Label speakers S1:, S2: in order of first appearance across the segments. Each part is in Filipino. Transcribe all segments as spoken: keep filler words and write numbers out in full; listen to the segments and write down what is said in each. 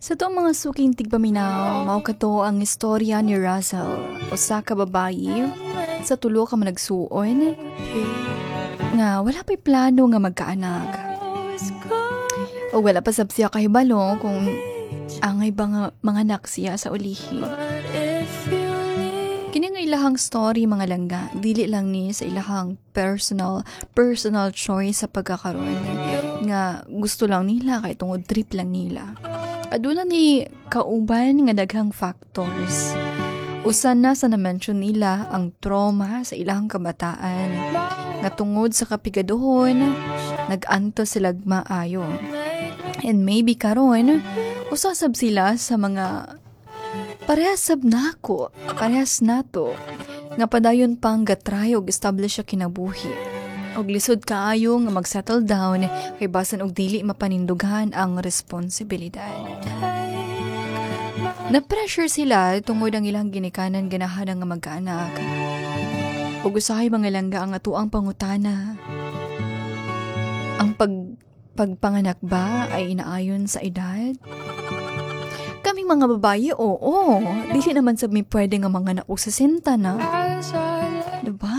S1: Sa to mga suking tigpaminaw, mao kato ang istorya ni Russell, usa ka babayi sa tulo ka managsuon nga wala pa'y plano nga magkaanak. O wala pa sab siya kahibalo kung angay ba nga mga anak siya sa ulihi. Kini nga ilahang story mga langga, dili lang ni sa ilahang personal personal choice sa pagkakaroon nga gusto lang nila kay tungod trip lang nila. Aduna ni kauban nga daghang factors. Usan na sa na-mention nila ang trauma sa ilang kabataan nga tungod sa kapigaduhon nag-anto sila maayo. And maybe karon usasab sila sa mga parehas sab nako, parehas nato nga padayon pang gatry og establish sa kinabuhi. Og lisod kaayo nga mag-settle down kay basan og dili mapanindughan ang responsibilidad. Na-pressure sila tungod ang ilang ginikanan ganahan nga magkaanak. Ug usahay mga langga ang atuang pangutana. Ang pag pagpanganak ba ay inaayon sa edad? Kaming mga babaye, oo. Dili naman sab mi pwede nga manganak og sesenta na. Diba?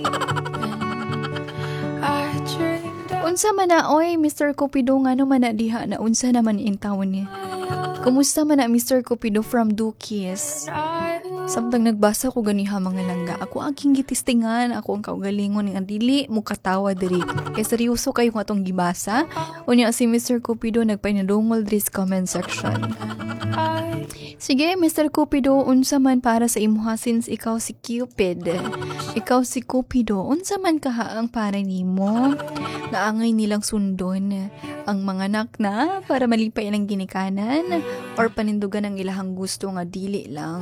S1: Unsa man na, oy, Mister Cupido, nga no man na diha na unsa naman yung taon niya. Kumusta man na, Mister Cupido from Dukis? Samtang nagbasa ko ganiha mga langga, ako ang gitistingan, ako ang kaugalingon ng dili mo katawa diri. Kaya seryoso kayo nga itong gibasa. Unya si Mister Cupido nagpainadungol diri sa comment section. Sige, Mister Cupido, unsa man para sa imuha since ikaw si Cupid. Ikaw si Cupido, unsa man kaha ang para nimo? Naangay nilang sundon ang mga anak na para malipay ng ginikanan or panindugan ang ilahang gusto nga dili lang.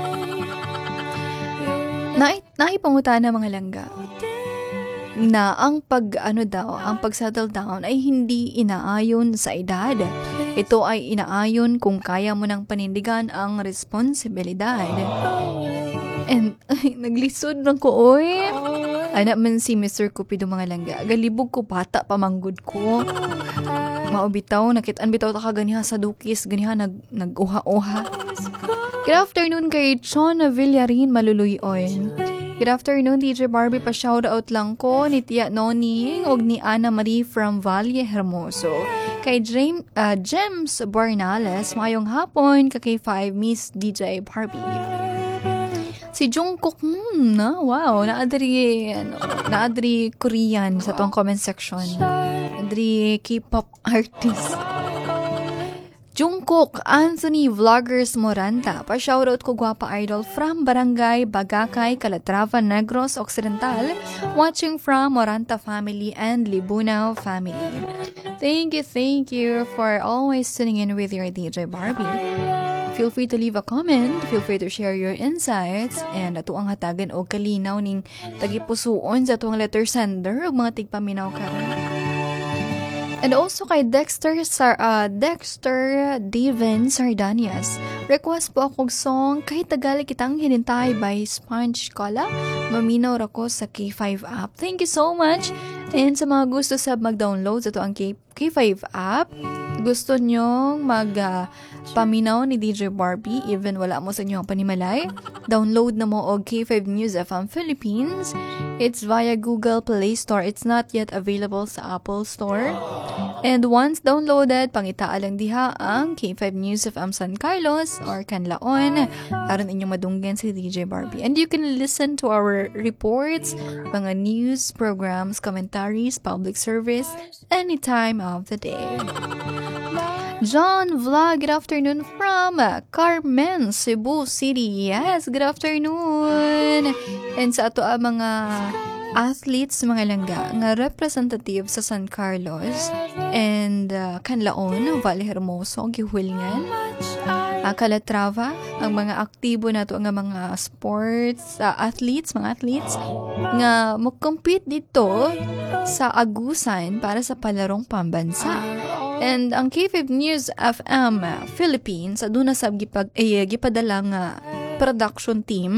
S1: Nai, naipangutana mga langga na ang pag ano daw, ang pag-settle down ay hindi inaayon sa edad. Ito ay inaayon kung kaya mo nang panindigan ang responsibilidad. And ay, naglisod lang ko, oy. Anak man si Mister Cupido mga langga. Galibog ko bata pamanggod ko. Maubitaw, nakitaan bitaw ta ka ganiha sa Dukis, ganiha nag, nag-uha-uha. Good afternoon kay Chon Villarin Maluluyon. Good afternoon, D J Barbie. Pa-shoutout lang ko ni Tia Noning og ni Ana Marie from Valle Hermoso. Kay James, uh, James Bornales, mayong hapon, ka K five Miss D J Barbie. Si Jungkook, hmm, na, wow, naadri, ano, naadri Korean sa tuwang comment section. Naadri K-pop artist. Jungkook, Anthony Vloggers Moranta. Pa-shoutout ko gwapa idol from Barangay Bagakay, Calatrava, Negros Occidental. Watching from Moranta family and Libunao family. Thank you, thank you for always tuning in with your D J Barbie. Feel free to leave a comment, feel free to share your insights, and ato ang hatagan o kalinaw ning tagipusuon sa atong letter sender o mga tigpaminaw karon. And also kay Dexter Sar uh, Dexter Devin Sardanias. Request po akong song kahit tagali kitang hinintay by Sponge Cola. Maminaw ra ko sa K five app. Thank you so much. And sa mga gusto sa mag-download sa to ang K K5 app, gusto nyong mag uh, paminaw ni D J Barbie even wala mo sa inyo ang panimalay, download na mo og K five News F M Philippines. It's via Google Play Store. It's not yet available sa Apple Store. And once downloaded, pangitaa lang diha ang K five News F M San Carlos or Canlaon aron inyong madunggan si D J Barbie. And you can listen to our reports, mga news, programs, commentaries, public service any time of the day. John Vlog, good afternoon from Carmen, Cebu City. Yes, good afternoon. And sa ato ang mga athletes, mga langga, nga representative sa San Carlos and uh, Canlaon, Valle Hermoso, Gihuilngan, uh, Calatrava, ang mga aktibo na to, ang mga sports uh, athletes, mga athletes, nga mag-compete dito sa Agusan para sa palarong pambansa. And ang K five News F M Philippines, aduna sa gipag, eh, gipadala nga production team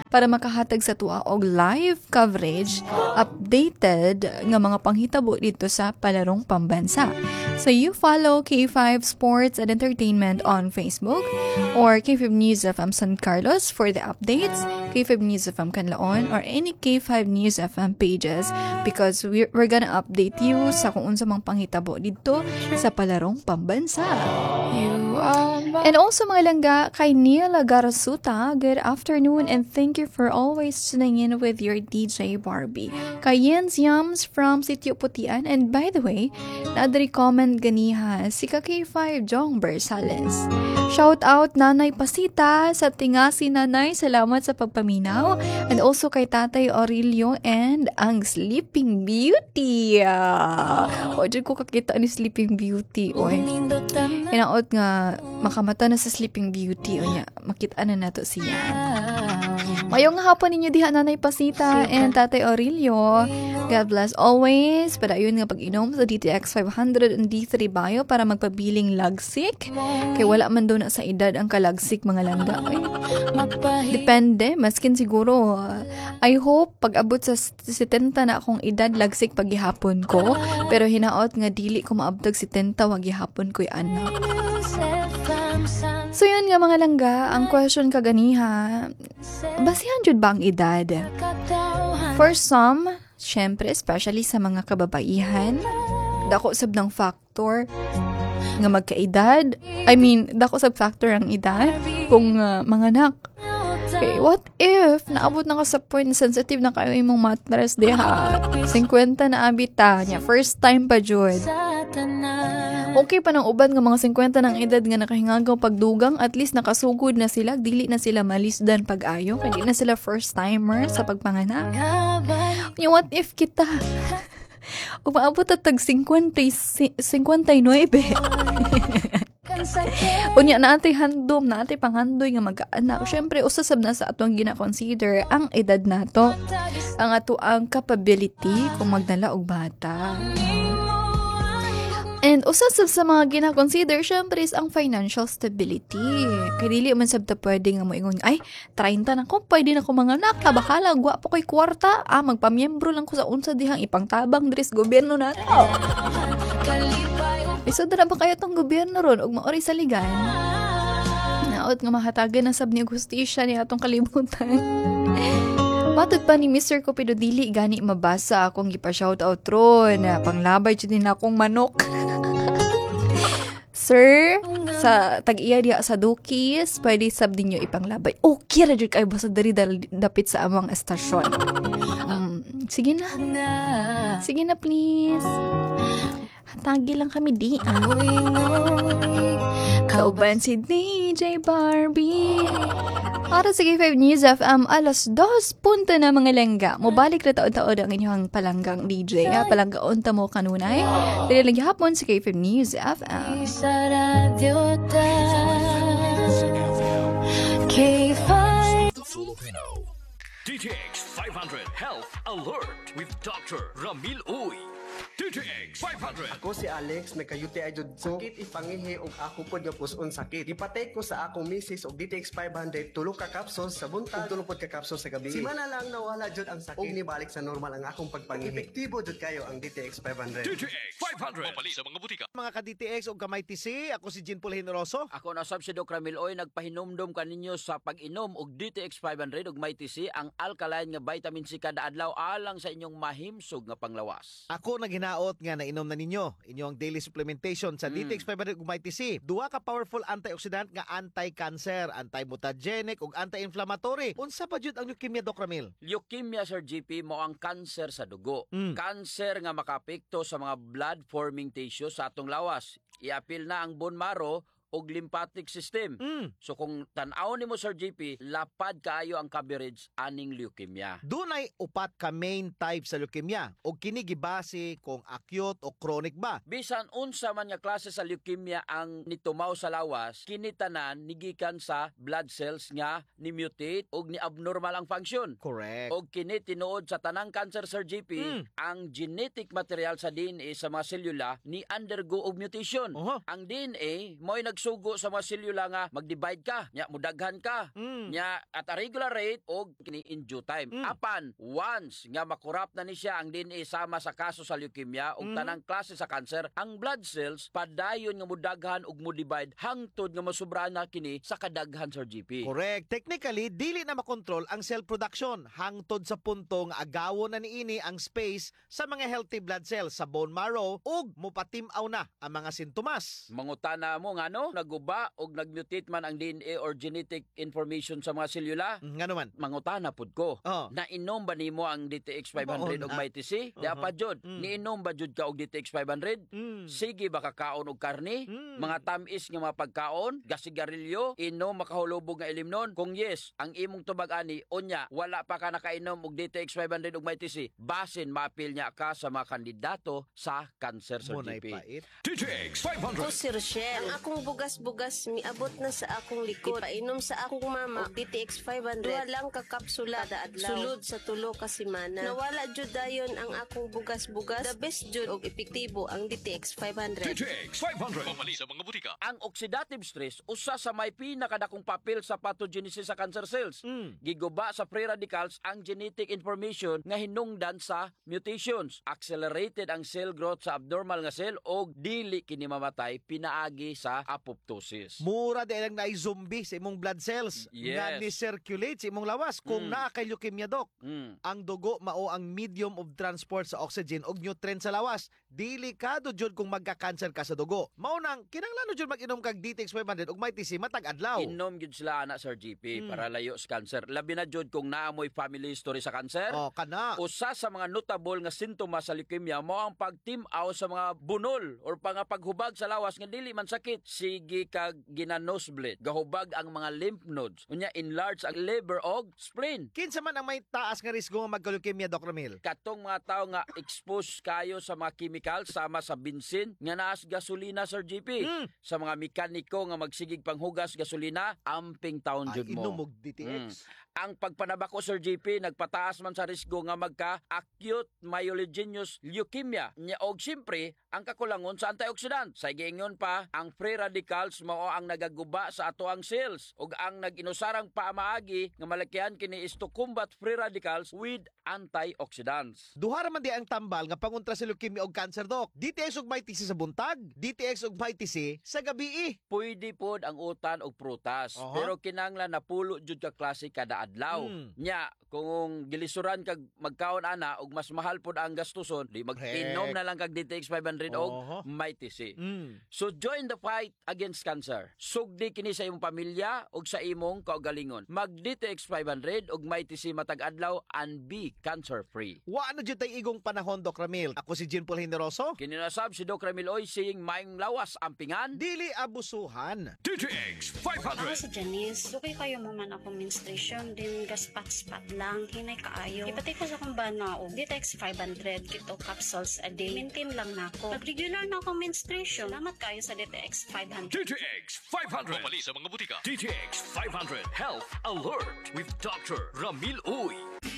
S1: para makahatag sa tuwa og live coverage updated nga mga panghitabo dito sa palarong pambansa. So you follow K five Sports and Entertainment on Facebook or K five News F M San Carlos for the updates, K five News F M Canlaon, or any K five News F M pages because we're, we're gonna update you sa kung unsa mang panghitabo dito sa palarong pambansa. And also mga langga, kay Neil Garasuta, good afternoon and thank you for always tuning in with your D J Barbie. Kay Jens Yams from Sitio Putian, and by the way, na-adri comment ganiha si ka K five Jong Bersales. Shout out Nanay Pasita sa Tingasi Nanay, salamat sa pagpaminaw. And also kay Tatay Aurelio and ang Sleeping Beauty. O, dyan ko kakita ni Sleeping Beauty. Oy, inaot nga makamata na sa Sleeping Beauty. O niya, makita na nato siya. Mayong hapon ninyo diha Nanay Pasita and Tatay Aurelio. God bless always. Padayon nga pag-inom sa D T X five hundred and D three Bio para magpabiling lagsik. Kay wala man doon sa edad ang kalagsik mga langga. Ay, depende. Maskin siguro. I hope pag-abot sa setenta na akong edad lagsik paghihapon ko. Pero hinaot nga dili ko maabtag setenta waghihapon ko'y anak. So yun nga mga langga, ang question kaganiha, basihan jud ba ang edad? For some, syempre, especially sa mga kababaihan, dako sab ng factor nga magkaedad. I mean, dako sab factor ang edad kung uh, mga anak. Okay, what if naabot na ka sa point sensitive na kayo imong mattress diha? fifty na abita niya, first time pa jud. Okay pa ng uban nga mga fifty ng edad nga nakahingagaw pagdugang, at least nakasugod na sila, dili na sila malisdan pag-ayo, hindi na sila first timer sa pagpanganak. You what if kita umaabot at tag fifty-nine unya na ate handom, na ate panghandoy nga mag-aanak. Syempre, usasab na sa atong gina-consider ang edad nato, ang ato ang capability kung magdala og bata. And usasab sa mga gina-consider, syempre, is ang financial stability. Kaya dili man sabta pwede nga mo ingon, ay, thirty na ko, pwede na ko mga anak, bahala, gwapo ko'y kwarta, ah, magpamiyembro lang ko sa unsa dihang ipangtabang dres gobyerno na to. Isod na ba kayo tong gobyerno ron, og maori sa ligan? Naot nga mahatagan na sab ni hustisya ni atong kalibutan. Matod pa ni mister ko pero dili gani mabasa akong gipa-shoutout ron. Panglabay jud din akong manok. Sir, sa tag-iya diha sa Dukis, pwede sab ninyo ipanglabay. Okay ra jud kay basta dari dapit sa among estasyon. Um, sige na. Sige na please. Hatagi lang kami di. Kauban si D J Barbie. Para sa K five News F M, alas dos punto na mga langga. Mubalik na taon-taon ang inyong palanggang D J. Ha? Palanggaon ta mo kanunay. Dili lang hapon sa K five News F M. K five
S2: Filipino. D T X five hundred Health Alert with Doctor Ramil Uy. D T X five hundred.
S3: Ako si Alex, nagka-U T I jud ko. Sakit ipangihi og ako pod nga puson sakit. Ipatake ko sa akong misis og D T X five hundred tulo ka capsules sa buntag, tulo pod ka capsules sa gabi. Simana lang nawala jud ang sakit. Og nibalik sa normal ang akong pagpangihi. Epektibo jud kayo ang D T X five hundred.
S2: D T X five hundred. Mapali sa mga butika.
S4: Mga ka-D T X o gamay T C, ako si Jean Paul Hinoroso.
S5: Ako na sab si Doc Ramil Oy, nagpahinomdom kaninyo sa pag-inom og D T X five hundred ug may T C, ang alkaline nga vitamin C kada adlaw alang sa inyong mahimsog nga panglawas.
S4: Ako naghinaot nga nainom na ninyo inyong daily supplementation sa
S5: Mm.
S4: D T X five hundred ug may T C. Duha ka powerful antioxidant nga anti-cancer, anti-mutagenic ug anti-inflammatory. Unsa pa jud ang leukemia, Doc Ramil?
S5: Leukemia, Sir G P, mo ang cancer sa dugo.
S4: Mm.
S5: Cancer nga makapekto sa mga blood-forming tissue sa atong lawas. Iapil na ang bone marrow og lymphatic system.
S4: Mm.
S5: So kung tan-aw nimo Sir J P, lapad kaayo ang coverage aning leukemia.
S4: Dunay upat ka main type sa leukemia ug kini gibase kung acute o chronic ba.
S5: Bisan unsa man nga klase sa leukemia ang nitumaw sa lawas, kini tanan nigikan sa blood cells nga ni mutate ug ni abnormal ang function.
S4: Correct.
S5: Og kini tinuod sa tanang cancer, Sir J P,
S4: Mm.
S5: ang genetic material sa D N A sa mga selula ni undergo og mutation.
S4: Oho.
S5: Ang D N A mo'y nag nagsugo sa mga selula nga mag-divide ka, nya mudaghan ka,
S4: Mm.
S5: nya at a regular rate og kini in due time.
S4: Mm.
S5: Apan once nga makorap na ni siya ang D N A sama sa kaso sa leukemia ug
S4: Mm.
S5: tanang klase sa cancer, ang blood cells padayon nga mudaghan ug mo-divide hangtod nga masubra na kini sa kadaghan Sir G P.
S4: Correct. Technically, dili na makontrol ang cell production hangtod sa punto nga agawon na niini ang space sa mga healthy blood cells sa bone marrow ug mupatimaw na ang mga sintomas.
S5: Mangutana mo nga no, naguba og nagmutate man ang D N A or genetic information sa mga selula.
S4: Mm, Nga naman.
S5: Mangutana pud ko.
S4: Oh.
S5: Nainom ba nimo ang D T X five hundred
S4: Baon
S5: og
S4: na.
S5: may T C? Di
S4: Uh-huh.
S5: pa jud.
S4: Mm.
S5: Niinom ba jud ka og D T X five hundred?
S4: Mm.
S5: Sige ba kakaon og karne?
S4: Mm.
S5: Mga tamis nga mga pagkaon, gasigarilyo, inom makahulubog nga ilimnon? Kung yes, ang imong tubag-ani unya wala pa ka nakainom og D T X five hundred og may T C, basin maapil niya ka sa mga kandidato sa cancer Sir
S4: Munay
S5: G P.
S4: pait.
S2: D T X five
S6: Ako
S2: hundred.
S6: si Rochelle. Ang akong bugas-bugas miabot na sa akong likod. Painom sa akong mama og D T X five hundred. Duha lang ka kapsula kada adlaw. Sulod sa tulo ka semana. Nawala jud dayon ang akong bugas-bugas. The best jud og epektibo ang D T X five hundred.
S2: D T X five hundred. Pamali sa mga butika.
S5: Ang oxidative stress usa sa may pinakadakong papel sa pathogenesis sa cancer cells.
S4: Mm.
S5: Giguba sa free radicals ang genetic information nga hinungdan sa mutations. Accelerated ang cell growth sa abnormal nga cell og dili kini mamatay pinaagi sa apoptosis.
S4: Mura dahil lang naay zombie sa imong blood cells
S5: Yes.
S4: nga ni-circulate sa imong lawas kung
S5: Mm.
S4: naa kay leukemia, Dok.
S5: Mm.
S4: Ang dugo mao ang medium of transport sa oxygen ug nutrient sa lawas. Delikado jud kung magka-cancer ka sa dugo. Mao nang kinahanglan jud mag-inom kag D T X five hundred ug may T C matag adlaw.
S5: Inom gyud sila ana Sir G P
S4: Mm.
S5: para layo sa cancer. Labi na jud kung naamoy family history sa cancer.
S4: Oh, kana.
S5: Usa sa mga notable nga sintomas sa leukemia mao ang pagtim-aw sa mga bunol or pang paghubag sa lawas nga dili man sakit. Sige kag gina-nosebleed, gahubag ang mga lymph nodes. Unya enlarge ang liver og spleen.
S4: Kinsa man ang may taas nga risgo nga magka-leukemia, Doc Ramil?
S5: Katong mga tao nga exposed kayo sa mga chemical sama sa bensin nga naas gasolina Sir G P.
S4: Mm.
S5: Sa mga mekaniko nga magsigig panghugas gasolina, amping taon
S4: Ay,
S5: jud mo.
S4: inom og D T X.
S5: Ang pagpanabako Sir G P nagpataas man sa risgo nga magka acute myelogenous leukemia. Nya og siyempre ang kakulangon sa antioxidant. Sa giingon pa, ang free radicals mao ang nagaguba sa atoang cells ug ang nag-inusarang paamaagi nga malakihan kini is to combat free radicals with antioxidants.
S4: Duha ra man di ang tambal nga pangontra sa leukemia ug cancer, Doc. D T X ug may T C sa buntag, D T X ug may T C sa gabi.
S5: Pwede pod ang utan og prutas,
S4: Aha.
S5: pero kinanglan na pulo jud ka klase kada adlaw.
S4: Mm.
S5: Nya, kung gilisuran kag magkaon ana og mas mahal pod ang gastuson, di mag-inom
S4: Correct.
S5: na lang kag D T X five hundred
S4: Aha.
S5: og may T C.
S4: Mm.
S5: So join the fight against cancer. Sugdi kini sa imong pamilya ug sa imong kaugalingon. Mag D T X five hundred ug may T C matag adlaw and be cancer free.
S4: Wa na jud tay igong panahon, Doc Ramil. Ako si Jean Paul Generoso.
S5: Kininasab si Doc Ramil Oy saying maing lawas ampingan.
S4: Dili abusuhan.
S2: D T X five
S7: Ako
S2: hundred.
S7: si Janice. Dukay kayo mo man ako menstruation. Din gaspat-spat lang. Hinay kaayo. Ipatay ko sa kong bana o D T X five hundred kito capsules a day. Maintain lang na ako. Nag-regular na ako menstruation. Salamat kayo sa D T X five hundred.
S2: D T X five hundred. Pamali sa mga butika. D T X five hundred Health Alert with Doctor Ramil Uy.